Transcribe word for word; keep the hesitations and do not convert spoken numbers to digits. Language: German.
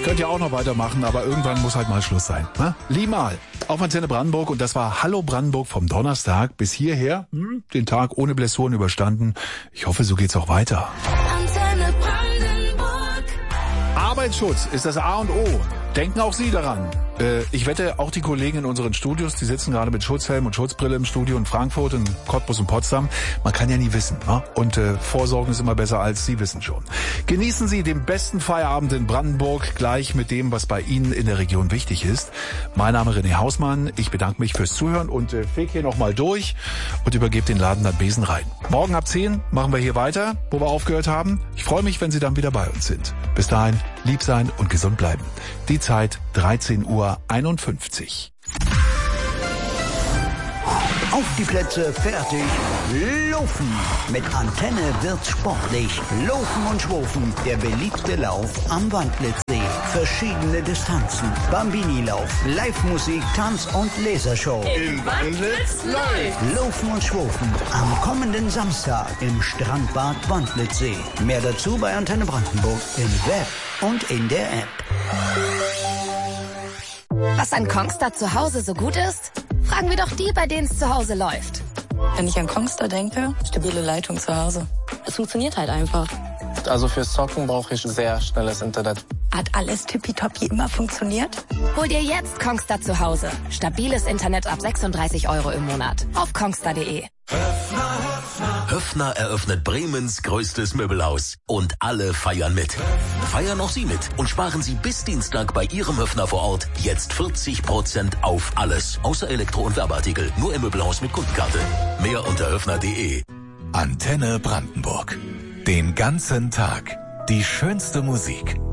Könnt ihr auch noch weitermachen, aber irgendwann muss halt mal Schluss sein. Ne? Liemal auf Antenne Brandenburg und das war Hallo Brandenburg vom Donnerstag bis hierher. Hm, den Tag ohne Blessuren überstanden. Ich hoffe, so geht's auch weiter. Antenne Brandenburg. Arbeitsschutz ist das A und O. Denken auch Sie daran. Äh, ich wette, auch die Kollegen in unseren Studios, die sitzen gerade mit Schutzhelm und Schutzbrille im Studio in Frankfurt, in Cottbus und Potsdam. Man kann ja nie wissen. Ne? Und äh, Vorsorgen ist immer besser als Sie wissen schon. Genießen Sie den besten Feierabend in Brandenburg, gleich mit dem, was bei Ihnen in der Region wichtig ist. Mein Name ist René Hausmann. Ich bedanke mich fürs Zuhören und äh, feg hier nochmal durch und übergebe den Laden dann Besen rein. Morgen ab zehn machen wir hier weiter, wo wir aufgehört haben. Ich freue mich, wenn Sie dann wieder bei uns sind. Bis dahin, lieb sein und gesund bleiben. Die Zeit dreizehn Uhr einundfünfzig. Auf die Plätze, fertig, laufen. Mit Antenne wird's sportlich. Laufen und Schwufen, der beliebte Lauf am Wandlitzsee. Verschiedene Distanzen, Bambini-Lauf, Live-Musik, Tanz- und Lasershow. Im Wandlitz läuft. Laufen und Schwufen am kommenden Samstag im Strandbad Wandlitzsee. Mehr dazu bei Antenne Brandenburg im Web und in der App. Was an Kongstar zu Hause so gut ist? Fragen wir doch die, bei denen es zu Hause läuft. Wenn ich an Kongstar denke, stabile Leitung zu Hause. Es funktioniert halt einfach. Also fürs Zocken brauche ich sehr schnelles Internet. Hat alles tippitoppi immer funktioniert? Hol dir jetzt Kongstar zu Hause. Stabiles Internet ab sechsunddreißig Euro im Monat. Auf kongstar punkt de. Höffner eröffnet Bremens größtes Möbelhaus. Und alle feiern mit. Feiern auch Sie mit und sparen Sie bis Dienstag bei Ihrem Höffner vor Ort jetzt vierzig Prozent auf alles. Außer Elektro- und Werbeartikel. Nur im Möbelhaus mit Kundenkarte. Mehr unter höffner punkt de. Antenne Brandenburg. Den ganzen Tag die schönste Musik.